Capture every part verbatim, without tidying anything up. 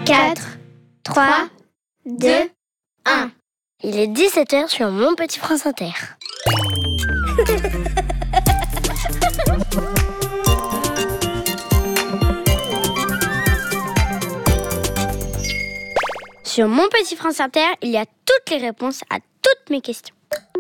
quatre, trois, deux, un. Il est dix-sept heures sur Mon Petit France Inter. Sur Mon Petit France Inter, il y a toutes les réponses à toutes mes questions.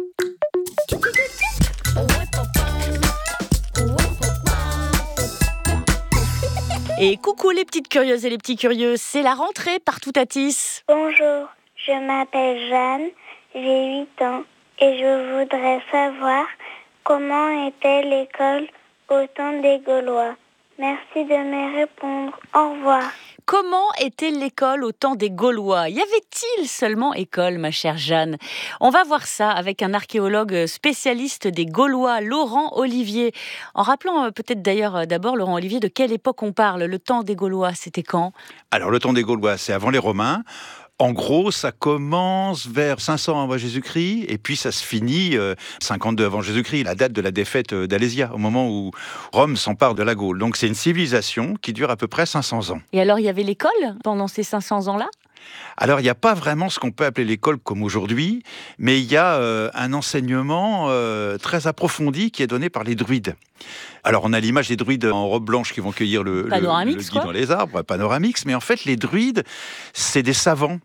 Et coucou les petites curieuses et les petits curieux, c'est la rentrée partout à Tis. Bonjour, je m'appelle Jeanne, j'ai huit ans et je voudrais savoir comment était l'école au temps des Gaulois. Merci de me répondre. Au revoir. Comment était l'école au temps des Gaulois ? Y avait-il seulement école, ma chère Jeanne ? On va voir ça avec un archéologue spécialiste des Gaulois, Laurent Olivier. En rappelant peut-être d'ailleurs d'abord, Laurent Olivier, de quelle époque on parle ? Le temps des Gaulois, c'était quand ? Alors, le temps des Gaulois, c'est avant les Romains. En gros, ça commence vers cinq cents avant Jésus-Christ et puis ça se finit euh, cinquante-deux avant Jésus-Christ, la date de la défaite d'Alésia, au moment où Rome s'empare de la Gaule. Donc c'est une civilisation qui dure à peu près cinq cents ans. Et alors, il y avait l'école pendant ces cinq cents ans-là ? Alors, il n'y a pas vraiment ce qu'on peut appeler l'école comme aujourd'hui, mais il y a euh, un enseignement euh, très approfondi qui est donné par les druides. Alors, on a l'image des druides en robe blanche qui vont cueillir le, le, le gui dans les arbres, panoramix, mais en fait, les druides, c'est des savants.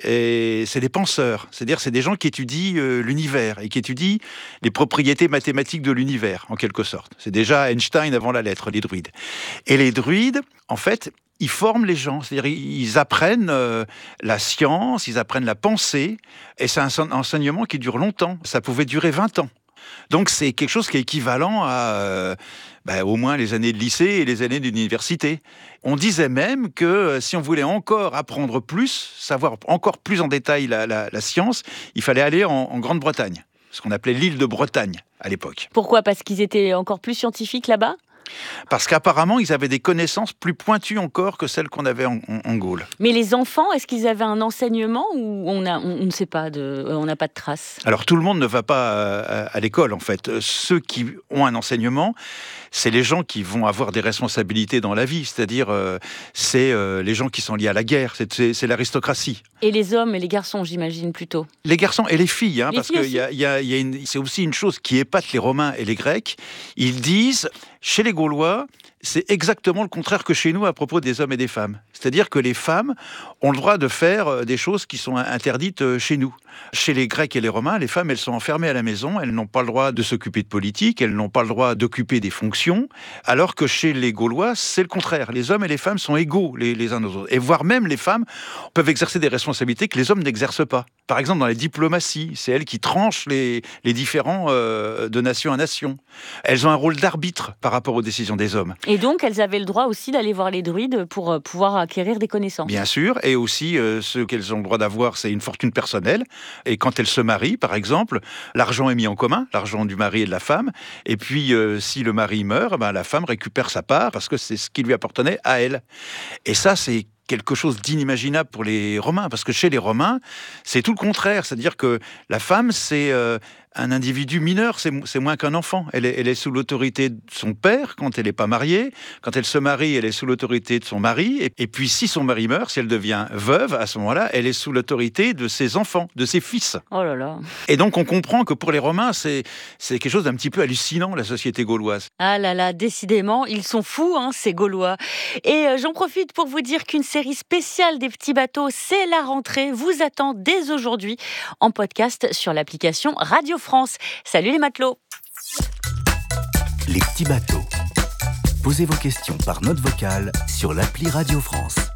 Et c'est des penseurs, c'est-à-dire c'est des gens qui étudient euh, l'univers et qui étudient les propriétés mathématiques de l'univers, en quelque sorte. C'est déjà Einstein avant la lettre, les druides. Et les druides, en fait, ils forment les gens, c'est-à-dire ils apprennent euh, la science, ils apprennent la pensée, et c'est un enseignement qui dure longtemps. Ça pouvait durer vingt ans. Donc c'est quelque chose qui est équivalent à euh, bah, au moins les années de lycée et les années d'université. On disait même que euh, si on voulait encore apprendre plus, savoir encore plus en détail la, la, la science, il fallait aller en, en Grande-Bretagne, ce qu'on appelait l'île de Bretagne à l'époque. Pourquoi ? Parce qu'ils étaient encore plus scientifiques là-bas ? Parce qu'apparemment, ils avaient des connaissances plus pointues encore que celles qu'on avait en, en, en Gaule. Mais les enfants, est-ce qu'ils avaient un enseignement ou on a, on, on ne sait pas, de, on n'a pas de traces ? Alors tout le monde ne va pas à, à l'école en fait. Ceux qui ont un enseignement, c'est les gens qui vont avoir des responsabilités dans la vie. C'est-à-dire, euh, c'est euh, les gens qui sont liés à la guerre. C'est, c'est, c'est l'aristocratie. Et les hommes et les garçons, j'imagine plutôt. Les garçons et les filles, hein, les parce filles que y a, y a, y a une, c'est aussi une chose qui épate les Romains et les Grecs. Ils disent, chez les Gaulois, c'est exactement le contraire que chez nous à propos des hommes et des femmes. C'est-à-dire que les femmes ont le droit de faire des choses qui sont interdites chez nous. Chez les Grecs et les Romains, les femmes, elles sont enfermées à la maison, elles n'ont pas le droit de s'occuper de politique, elles n'ont pas le droit d'occuper des fonctions, alors que chez les Gaulois, c'est le contraire. Les hommes et les femmes sont égaux les, les uns aux autres. Et voire même les femmes peuvent exercer des responsabilités que les hommes n'exercent pas. Par exemple, dans la diplomatie, c'est elles qui tranchent les, les différends euh, de nation à nation. Elles ont un rôle d'arbitre par rapport aux décisions des hommes. Et donc, elles avaient le droit aussi d'aller voir les druides pour euh, pouvoir acquérir des connaissances. Bien sûr, et aussi, euh, ce qu'elles ont le droit d'avoir, c'est une fortune personnelle. Et quand elles se marient, par exemple, l'argent est mis en commun, l'argent du mari et de la femme. Et puis, euh, si le mari meurt, ben, la femme récupère sa part parce que c'est ce qui lui appartenait à elle. Et ça, c'est quelque chose d'inimaginable pour les Romains, parce que chez les Romains, c'est tout le contraire. C'est-à-dire que la femme, c'est euh, un individu mineur, c'est, c'est moins qu'un enfant. Elle est, elle est sous l'autorité de son père quand elle n'est pas mariée. Quand elle se marie, elle est sous l'autorité de son mari. Et, et puis, si son mari meurt, si elle devient veuve, à ce moment-là, elle est sous l'autorité de ses enfants, de ses fils. Oh là là. Et donc, on comprend que pour les Romains, c'est, c'est quelque chose d'un petit peu hallucinant, la société gauloise. Ah là là, décidément, ils sont fous, hein, ces Gaulois. Et euh, j'en profite pour vous dire qu'une série spéciale des petits bateaux, c'est la rentrée, vous attend dès aujourd'hui en podcast sur l'application Radio France. Salut les matelots. Les petits bateaux. Posez vos questions par note vocale sur l'appli Radio France.